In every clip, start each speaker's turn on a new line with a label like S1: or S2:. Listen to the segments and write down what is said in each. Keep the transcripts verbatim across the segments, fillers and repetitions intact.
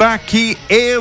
S1: Destaque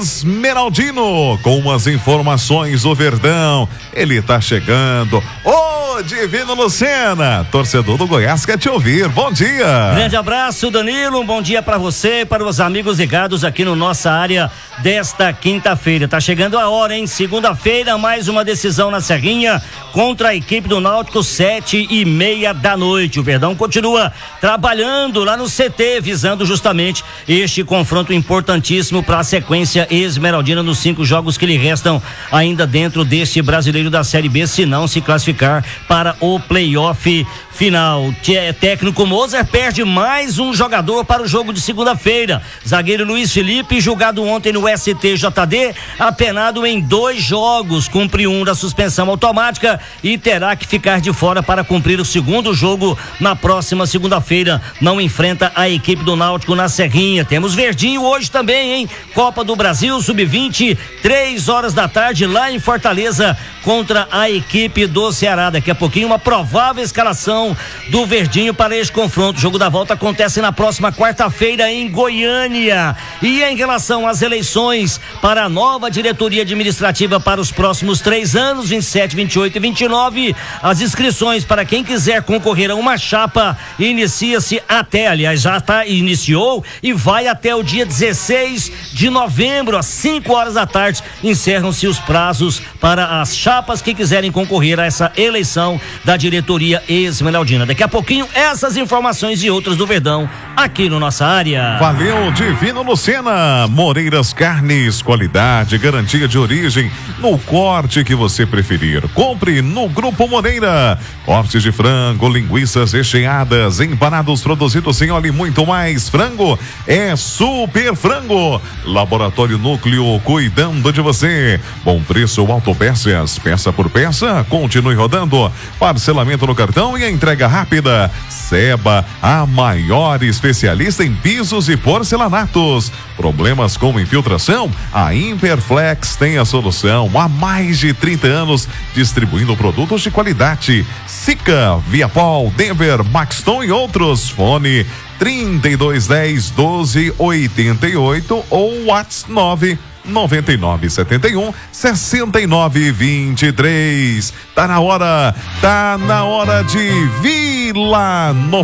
S1: Esmeraldino, com as informações do Verdão. Ele tá chegando. Ô, Divino Lucena, torcedor do Goiás quer te ouvir. Bom dia.
S2: Grande abraço, Danilo. Um bom dia para você e para os amigos ligados aqui no nossa área desta quinta-feira. Tá chegando a hora, hein? Segunda-feira, mais uma decisão na Serrinha contra a equipe do Náutico, sete e meia da noite. O Verdão continua trabalhando lá no C T, visando justamente este confronto importantíssimo para a sequência esmeraldina nos cinco jogos que lhe restam ainda dentro deste brasileiro da Série B, se não se classificar para o playoff final. Técnico Moser perde mais um jogador para o jogo de segunda-feira. Zagueiro Luiz Felipe, julgado ontem no S T J D, apenado em dois jogos, cumpre um da suspensão automática e terá que ficar de fora para cumprir o segundo jogo na próxima segunda-feira. Não enfrenta a equipe do Náutico na Serrinha. Temos Verdinho hoje também, hein? Copa do Brasil, sub vinte, três horas da tarde, lá em Fortaleza, contra a equipe do Ceará. Daqui a pouquinho, uma provável escalação do Verdinho para este confronto. O jogo da volta acontece na próxima quarta-feira em Goiânia. E em relação às eleições para a nova diretoria administrativa para os próximos três anos, vinte e sete, vinte e oito e vinte e nove, as inscrições para quem quiser concorrer a uma chapa inicia-se até, aliás, já tá, iniciou e vai até o dia dezesseis de novembro, às cinco horas da tarde, encerram-se os prazos para as chapas que quiserem concorrer a essa eleição da diretoria esmeraldina. Daqui a pouquinho, essas informações e outras do Verdão aqui no nossa área.
S1: Valeu, Divino Lucena. Moreiras Carnes, qualidade, garantia de origem no corte que você preferir. Compre no Grupo Moreira. Cortes de frango, linguiças recheadas, empanados produzidos sem óleo e muito mais. Frango é Super Frango. Laboratório Núcleo, cuidando de você. Bom preço, autopeças, peça por peça. Continue rodando. Parcelamento no cartão e a entrega rápida. Seba, a maior especialista em pisos e porcelanatos. Problemas com infiltração? A Imperflex tem a solução. Há mais de trinta anos distribuindo produtos de qualidade. Sica, Viapol, Denver, Maxton e outros. Fone trinta e dois dez, doze oitenta e oito ou WhatsApp nove noventa e nove setenta e um sessenta e nove vinte e três. Tá na hora, tá na hora de Vila Nova.